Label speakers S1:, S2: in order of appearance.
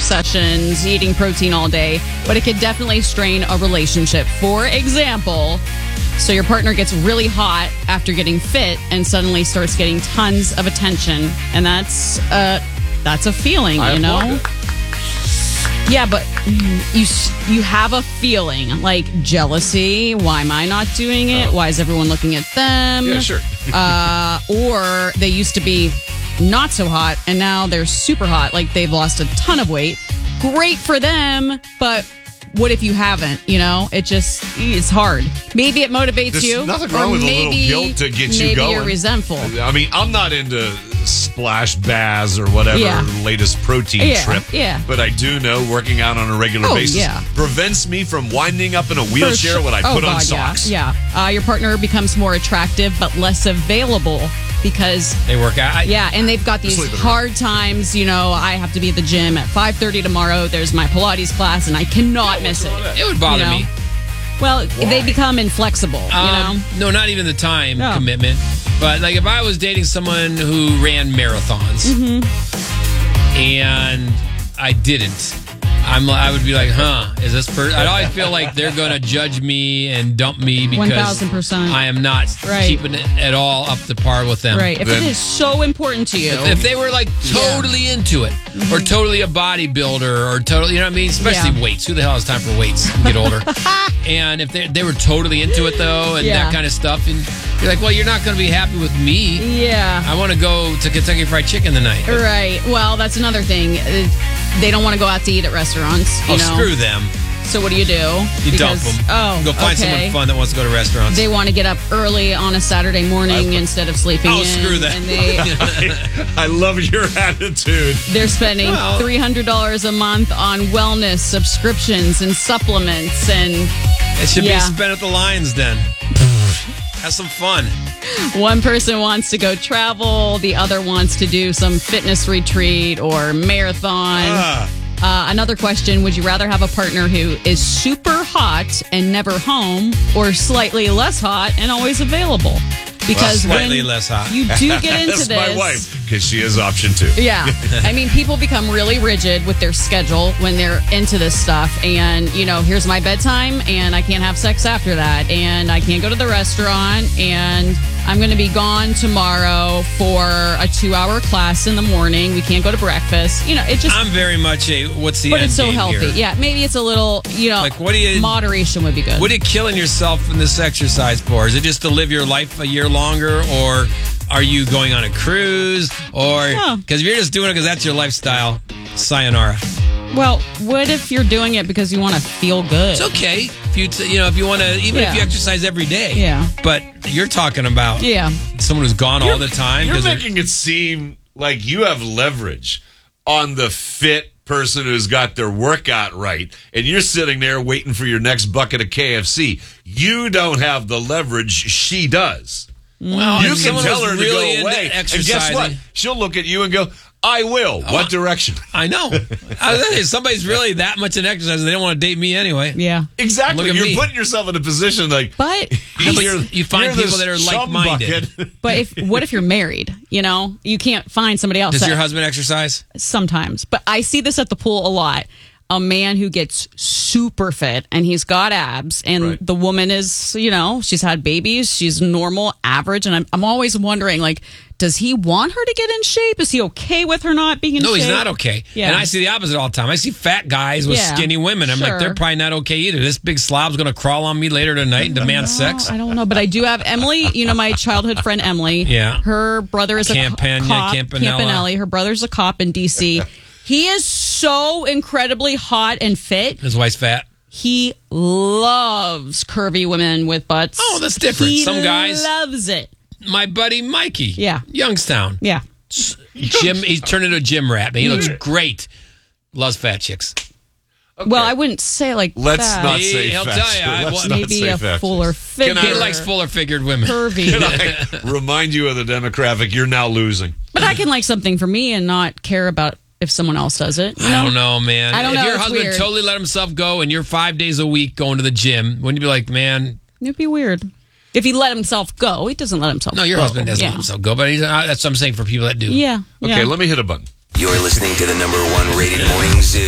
S1: sessions, eating protein all day, but it could definitely strain a relationship. For example, so your partner gets really hot after getting fit and suddenly starts getting tons of attention, and that's a feeling, you know? Yeah, but you have a feeling like jealousy. Why am I not doing it? Why is everyone looking at them?
S2: Yeah, sure.
S1: Or they used to be not so hot and now they're super hot. Like they've lost a ton of weight. Great for them, but what if you haven't? You know, it's hard. Maybe it motivates
S2: There's
S1: you.
S2: nothing wrong with a little guilt to get you going.
S1: Maybe you're resentful.
S2: I mean, I'm not into Splash Baz or whatever latest protein trip.
S1: Yeah.
S2: But I do know working out on a regular basis prevents me from winding up in a wheelchair when I put on socks.
S1: Yeah. Your partner becomes more attractive but less available because
S3: they work out.
S1: And they've got these hard times. You know, I have to be at the gym at 5:30 tomorrow. There's my Pilates class, and I cannot miss it.
S3: It would bother me.
S1: Well, they become inflexible. You know?
S3: No, not even the time commitment. But like if I was dating someone who ran marathons and I didn't, I would be like, is this person? I'd always feel like they're going to judge me and dump me because
S1: 1,000%.
S3: I am not keeping it at all up to par with them.
S1: Right. If it is so important to you.
S3: If they were like totally into it or totally a bodybuilder or totally, you know what I mean? Especially weights. Who the hell has time for weights? Get older. And if they were totally into it though and that kind of stuff, and you're like, well, you're not going to be happy with me.
S1: Yeah.
S3: I want to go to Kentucky Fried Chicken tonight.
S1: Right. Well, that's another thing. They don't want to go out to eat at restaurants. You know?
S3: Screw them.
S1: So what do? You
S3: dump them. Go find someone fun that wants to go to restaurants.
S1: They want to get up early on a Saturday morning instead of sleeping in.
S3: Screw that.
S1: And
S2: I love your attitude.
S1: They're spending $300 a month on wellness subscriptions and supplements. And
S3: it should be spent at the Lions Den. Have some fun.
S1: One person wants to go travel. The other wants to do some fitness retreat or marathon. Another question, would you rather have a partner who is super hot and never home or slightly less hot and always available? Because
S3: slightly less hot.
S1: You do get into
S2: That's
S1: this.
S2: my wife, because she is option 2.
S1: Yeah. I mean, people become really rigid with their schedule when they're into this stuff. And, you know, here's my bedtime, and I can't have sex after that. And I can't go to the restaurant, and I'm going to be gone tomorrow for a 2-hour class in the morning. We can't go to breakfast. You know, it just...
S3: I'm very much what's the
S1: but
S3: end
S1: it's so
S3: game
S1: healthy.
S3: here?
S1: Yeah, maybe it's a little, you know,
S3: like, what do you,
S1: moderation would be good.
S3: What are you killing yourself in this exercise for? Is it just to live your life a year longer, or are you going on a cruise? Or because if you're just doing it because that's your lifestyle, sayonara.
S1: Well, what if you're doing it because you want to feel good?
S3: It's okay if you want to, even if you exercise every day.
S1: Yeah.
S3: But you're talking about someone who's gone all the time.
S2: You're making it seem like you have leverage on the fit person who's got their workout right, and you're sitting there waiting for your next bucket of KFC. You don't have the leverage she does.
S3: Well,
S2: you can tell her to
S3: really
S2: go away, and guess what? She'll look at you and go, I will. What direction?
S3: I know. If somebody's really that much in exercise, they don't want to date me anyway.
S1: Yeah.
S2: Exactly.
S3: Look at
S2: You're
S3: me.
S2: putting yourself in a position like...
S1: But
S3: you find people that are like-minded.
S1: But what if you're married? You know, you can't find somebody else.
S3: Does your husband exercise?
S1: Sometimes. But I see this at the pool a lot. A man who gets super fit and he's got abs, and the woman is, you know, she's had babies, she's normal, average, and I'm always wondering, like, does he want her to get in shape? Is he okay with her not being in shape?
S3: No, he's not okay.
S1: Yeah.
S3: And I see the opposite all the time. I see fat guys with skinny women. I'm like, they're probably not okay either. This big slob's going to crawl on me later tonight and demand sex.
S1: I don't know, but I do have Emily, you know, my childhood friend Emily.
S3: Yeah.
S1: Her brother is a cop.
S3: Campanelli.
S1: Her brother's a cop in D.C. He is so incredibly hot and fit.
S3: His wife's fat.
S1: He loves curvy women with butts.
S3: Oh, that's different. Some guys
S1: loves it.
S3: My buddy Mikey.
S1: Yeah.
S3: Youngstown.
S1: Yeah.
S3: He's turned into a gym rat. He looks great. Loves fat chicks.
S1: Okay. Well, I wouldn't say like
S2: Let's
S1: that.
S2: not say
S3: He'll
S2: fat.
S3: tell you.
S1: Maybe a fuller figure.
S3: He likes fuller figured women.
S1: Curvy.
S2: Can I remind you of the demographic? You're now losing.
S1: But I can like something for me and not care about if someone else does it. You know?
S3: I don't know, man.
S1: I don't know.
S3: If your
S1: It's
S3: husband
S1: weird.
S3: totally let himself go and you're 5 days a week going to the gym, wouldn't you be like, man?
S1: It'd be weird. If he let himself go, he doesn't let himself go.
S3: No, your husband doesn't let himself go, but that's what I'm saying for people that do.
S1: Yeah.
S2: Okay, let me hit a button.
S4: You're listening to the #1 rated morning zoo.